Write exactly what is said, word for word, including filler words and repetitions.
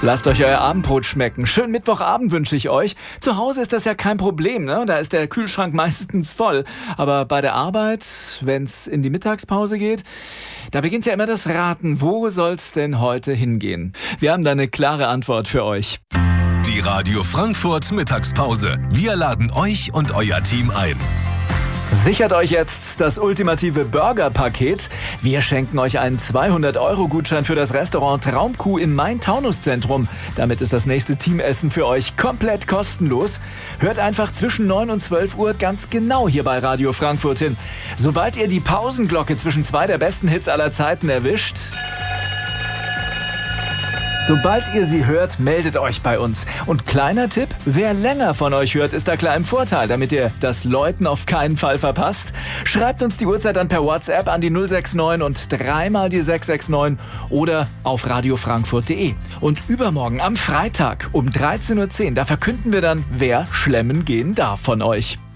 Lasst euch euer Abendbrot schmecken. Schönen Mittwochabend wünsche ich euch. Zu Hause ist das ja kein Problem, ne? Da ist der Kühlschrank meistens voll. Aber bei der Arbeit, wenn es in die Mittagspause geht, da beginnt ja immer das Raten. Wo soll's denn heute hingehen? Wir haben da eine klare Antwort für euch. Die Radio Frankfurt Mittagspause. Wir laden euch und euer Team ein. Sichert euch jetzt das ultimative Burger-Paket. Wir schenken euch einen zweihundert-Euro-Gutschein für das Restaurant Traumkuh im Main-Taunus-Zentrum. Damit ist das nächste Teamessen für euch komplett kostenlos. Hört einfach zwischen neun und zwölf Uhr ganz genau hier bei Radio Frankfurt hin. Sobald ihr die Pausenglocke zwischen zwei der besten Hits aller Zeiten erwischt... Sobald ihr sie hört, meldet euch bei uns. Und kleiner Tipp, wer länger von euch hört, ist da klar im Vorteil, damit ihr das Läuten auf keinen Fall verpasst. Schreibt uns die Uhrzeit dann per WhatsApp an die null sechs neun und dreimal die sechs sechs neun oder auf radiofrankfurt punkt de. Und übermorgen am Freitag um dreizehn Uhr zehn, da verkünden wir dann, wer schlemmen gehen darf von euch.